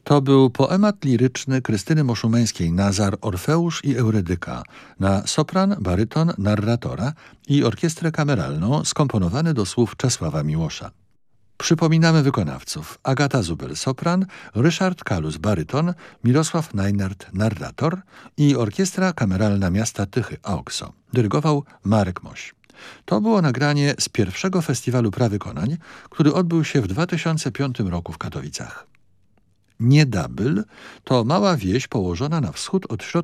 To był poemat liryczny Krystyny Moszumeńskiej Nazar, Orfeusz i Eurydyka na sopran, baryton, narratora i orkiestrę kameralną skomponowany do słów Czesława Miłosza. Przypominamy wykonawców: Agata Zubel sopran, Ryszard Kalus baryton, Mirosław Najnart narrator i orkiestra kameralna miasta Tychy AOKSO. Dyrygował Marek Moś. To było nagranie z pierwszego festiwalu prawykonań, który odbył się w 2005 roku w Katowicach. Niedabyl to mała wieś położona na wschód od środka